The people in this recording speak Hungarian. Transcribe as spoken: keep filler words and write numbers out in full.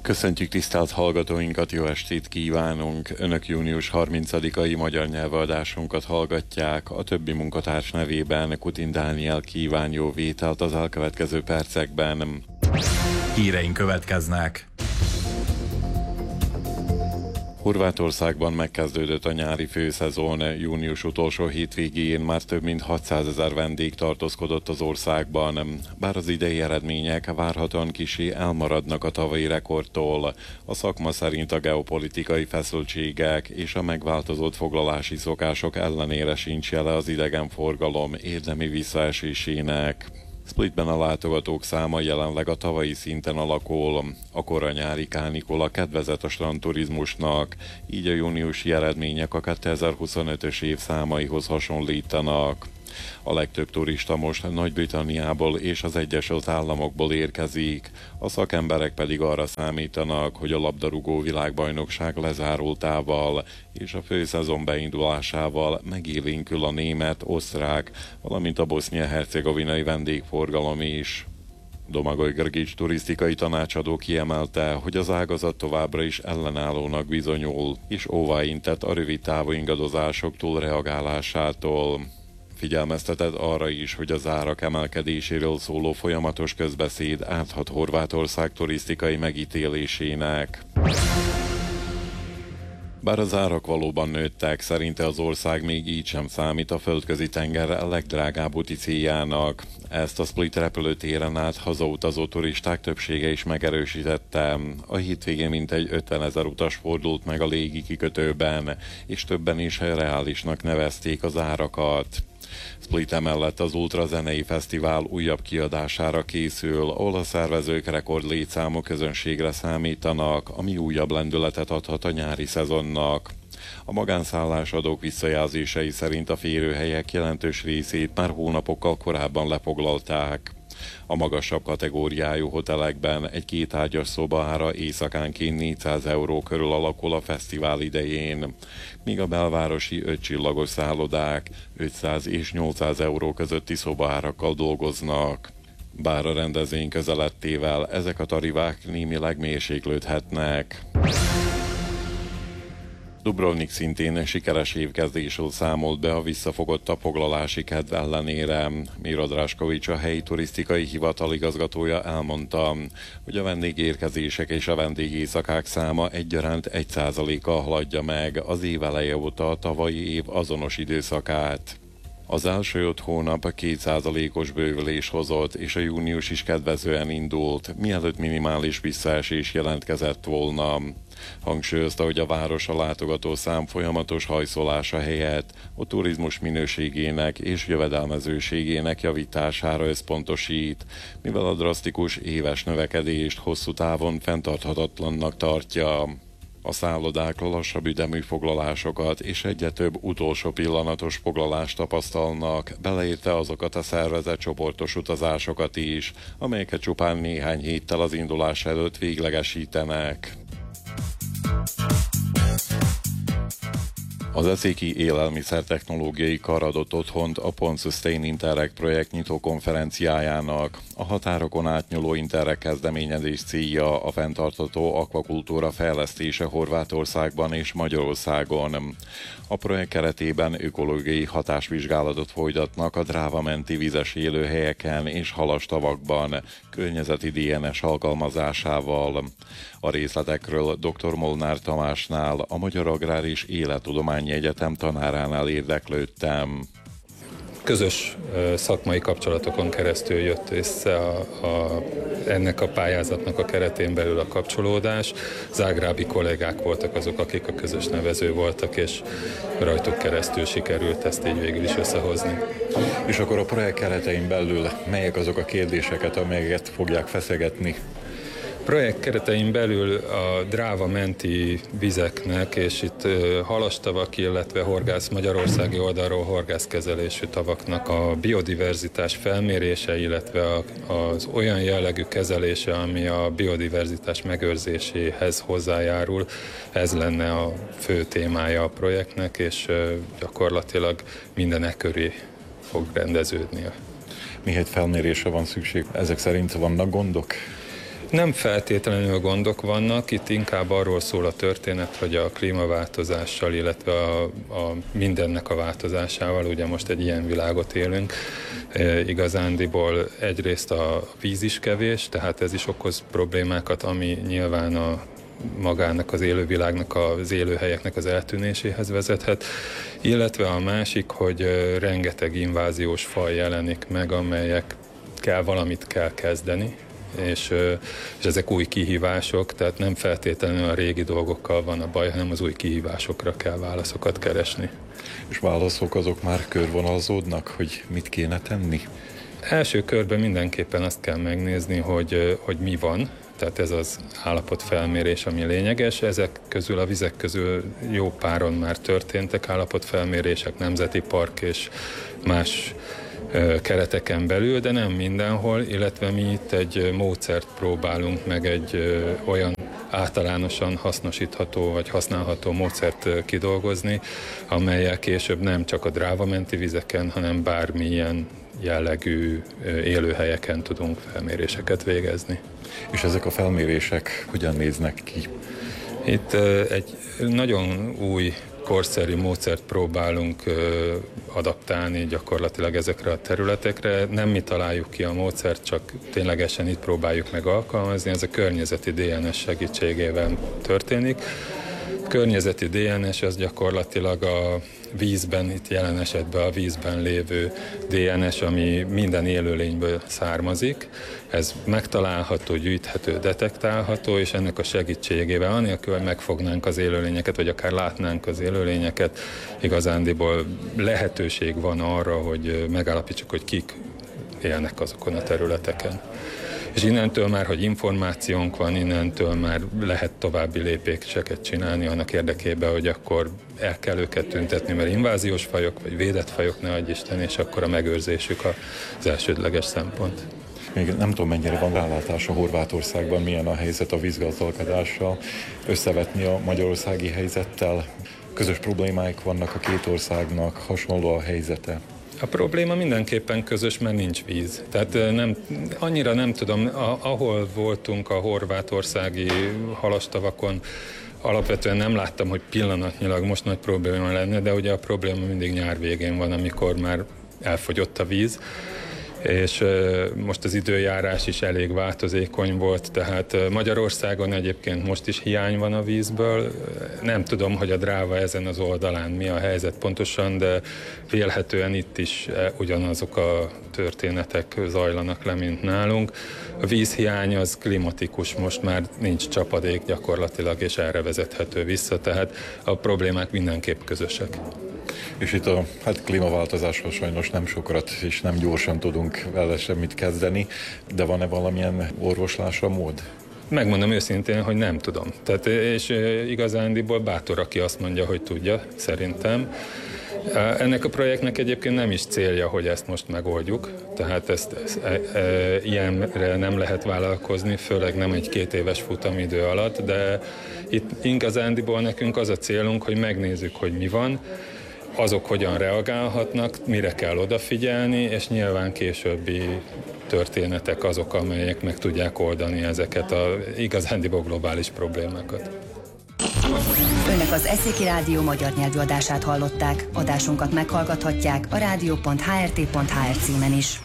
Köszöntjük tisztelt hallgatóinkat, jó estét kívánunk! Önök június harmincadikai magyar nyelvadásunkat hallgatják. A többi munkatárs nevében Kutin Dániel kíván jó vételt az elkövetkező percekben. Híreink következnek. Horvátországban megkezdődött a nyári főszezon. Június utolsó hétvégén már több mint hatszázezer vendég tartózkodott az országban. Bár az idei eredmények várhatóan kissé elmaradnak a tavalyi rekordtól, a szakma szerint a geopolitikai feszültségek és a megváltozott foglalási szokások ellenére sincs jele az idegenforgalom érdemi visszaesésének. Splitben a látogatók száma jelenleg a tavalyi szinten alakul. A kora nyári kánikula kedvezett a strandturizmusnak, így a júniusi eredmények a kétezer-huszonötös év számaihoz hasonlítanak. A legtöbb turista most Nagy-Britanniából és az Egyesült Államokból érkezik, a szakemberek pedig arra számítanak, hogy a labdarúgó világbajnokság lezárultával és a főszezon beindulásával megélénkül a német, osztrák, valamint a bosznia-hercegovinai vendégforgalom is. Domagoj Grgic turisztikai tanácsadó kiemelte, hogy az ágazat továbbra is ellenállónak bizonyul, és óvaintett a rövid távú ingadozások túlreagálásától. Figyelmeztetett arra is, hogy az árak emelkedéséről szóló folyamatos közbeszéd áthat Horvátország turisztikai megítélésének. Bár az árak valóban nőttek, szerinte az ország még így sem számít a földközi tenger legdrágább úti céljának. Ezt a Split repülőtéren át hazautazó turisták többsége is megerősítette. A hétvégén mintegy ötvenezer utas fordult meg a légi kikötőben, és többen is reálisnak nevezték az árakat. Split emellett az Ultra zenei fesztivál újabb kiadására készül, ahol a szervezők rekord létszámú közönségre számítanak, ami újabb lendületet adhat a nyári szezonnak. A magánszállásadók visszajelzései szerint a férőhelyek jelentős részét már hónapokkal korábban lefoglalták. A magasabb kategóriájú hotelekben egy kétágyas szoba ára éjszakánként négyszáz euró körül alakul a fesztivál idején, míg a belvárosi ötcsillagos szállodák ötszáz és nyolcszáz euró közötti szobaárakkal dolgoznak. Bár a rendezvény közelettével ezek a tarifák némileg mérséklődhetnek. Dubrovnik szintén sikeres évkezdésről számolt be a visszafogott a foglalási kedv ellenére. Miro Draskovics, a helyi turisztikai hivatal igazgatója elmondta, hogy a vendégérkezések és a vendégéjszakák száma egyaránt egy százalékkal haladja meg az év eleje óta a tavalyi év azonos időszakát. Az első öt hónap két százalékos bővülés hozott, és a június is kedvezően indult, mielőtt minimális visszaesés jelentkezett volna. Hangsúlyozta, hogy a város a látogatószám folyamatos hajszolása helyett a turizmus minőségének és jövedelmezőségének javítására összpontosít, mivel a drasztikus éves növekedést hosszú távon fenntarthatatlannak tartja. A szállodák lassabb ütemű foglalásokat és egyre több utolsó pillanatos foglalást tapasztalnak, beleérte azokat a szervezett csoportos utazásokat is, amelyeket csupán néhány héttel az indulás előtt véglegesítenek. Az Eszéki Élelmiszer-technológiai Kar adott otthont a Pont Sustain Interreg projekt nyitó konferenciájának. A határokon átnyúló Interreg kezdeményezés célja a fenntartható akvakultúra fejlesztése Horvátországban és Magyarországon. A projekt keretében ökológiai hatásvizsgálatot folytatnak a Dráva menti vizes élőhelyeken és halastavakban, környezeti dé en es alkalmazásával. A részletekről dr. Molnár Tamásnál, a Magyar Agrár és Élettudományi Egyetem tanáránál érdeklődtem. Közös szakmai kapcsolatokon keresztül jött össze a, a, ennek a pályázatnak a keretén belül a kapcsolódás. Zágrábi kollégák voltak azok, akik a közös nevező voltak, és rajtuk keresztül sikerült ezt így végül is összehozni. És akkor a projekt keretein belül melyek azok a kérdéseket, amelyeket fogják feszegetni? Projekt keretein belül a Dráva menti vizeknek, és itt halastavak, illetve horgász, magyarországi oldalról horgászkezelésű tavaknak a biodiverzitás felmérése, illetve az olyan jellegű kezelése, ami a biodiverzitás megőrzéséhez hozzájárul, ez lenne a fő témája a projektnek, és gyakorlatilag mindenek köré fog rendeződni. Miért felmérésre van szükség? Ezek szerint vannak gondok? Nem feltétlenül gondok vannak, itt inkább arról szól a történet, hogy a klímaváltozással, illetve a, a mindennek a változásával, ugye most egy ilyen világot élünk, e, igazándiból egyrészt a víz is kevés, tehát ez is okoz problémákat, ami nyilván a magának az élővilágnak, az élőhelyeknek az eltűnéséhez vezethet, illetve a másik, hogy rengeteg inváziós faj jelenik meg, amelyekkel valamit kell kezdeni, és, és ezek új kihívások, tehát nem feltétlenül a régi dolgokkal van a baj, hanem az új kihívásokra kell válaszokat keresni. És válaszok azok már körvonalazódnak, hogy mit kéne tenni? Első körben mindenképpen azt kell megnézni, hogy, hogy mi van, tehát ez az állapotfelmérés, ami lényeges. Ezek közül, a vizek közül jó páron már történtek állapotfelmérések, nemzeti park és más kereteken belül, de nem mindenhol, illetve mi itt egy módszert próbálunk meg, egy olyan általánosan hasznosítható vagy használható módszert kidolgozni, amelyel később nem csak a drávamenti vizeken, hanem bármilyen jellegű élőhelyeken tudunk felméréseket végezni. És ezek a felmérések hogyan néznek ki? Itt egy nagyon új korszerű módszert próbálunk adaptálni gyakorlatilag ezekre a területekre. Nem mi találjuk ki a módszert, csak ténylegesen itt próbáljuk meg alkalmazni. Ez a környezeti dé en es segítségével történik. A környezeti dé en es az gyakorlatilag a vízben, itt jelen esetben a vízben lévő dé en es, ami minden élőlényből származik. Ez megtalálható, gyűjthető, detektálható, és ennek a segítségével, anélkül, hogy megfognánk az élőlényeket, vagy akár látnánk az élőlényeket, igazándiból lehetőség van arra, hogy megállapítsuk, hogy kik élnek azokon a területeken. És innentől már, hogy információnk van, innentől már lehet további lépéseket csinálni annak érdekében, hogy akkor el kell őket tüntetni, mert inváziós fajok, vagy védett fajok, ne adj Isten, és akkor a megőrzésük az elsődleges szempont. Még nem tudom, mennyire van rálátás a Horvátországban, milyen a helyzet a vízgazdálkodással, összevetni a magyarországi helyzettel. Közös problémáik vannak a két országnak, hasonló a helyzete. A probléma mindenképpen közös, mert nincs víz. Tehát nem, annyira nem tudom, ahol voltunk a horvátországi halastavakon, alapvetően nem láttam, hogy pillanatnyilag most nagy probléma lenne, de ugye a probléma mindig nyár végén van, amikor már elfogyott a víz, és most az időjárás is elég változékony volt, tehát Magyarországon egyébként most is hiány van a vízből. Nem tudom, hogy a Dráva ezen az oldalán mi a helyzet pontosan, de vélhetően itt is ugyanazok a történetek zajlanak le, mint nálunk. A vízhiány az klimatikus, most már nincs csapadék gyakorlatilag, és erre vezethető vissza, tehát a problémák mindenképp közösek. És itt a hát, klímaváltozásról sajnos nem sokat és nem gyorsan tudunk vele semmit kezdeni, de van-e valamilyen orvoslásra mód? Megmondom őszintén, hogy nem tudom. Tehát, és igazándiból bátor, aki azt mondja, hogy tudja, szerintem. Ennek a projektnek egyébként nem is célja, hogy ezt most megoldjuk, tehát ezt, ezt e, e, ilyenre nem lehet vállalkozni, főleg nem egy két éves futamidő alatt, de itt igazándiból nekünk az a célunk, hogy megnézzük, hogy mi van, azok hogyan reagálhatnak, mire kell odafigyelni, és nyilván későbbi történetek azok, amelyek meg tudják oldani ezeket a igazándiból globális problémákat. Önök az Eszéki Rádió magyar nyelvű adását hallották. Adásunkat meghallgathatják a rádió pont há er té pont há er címen is.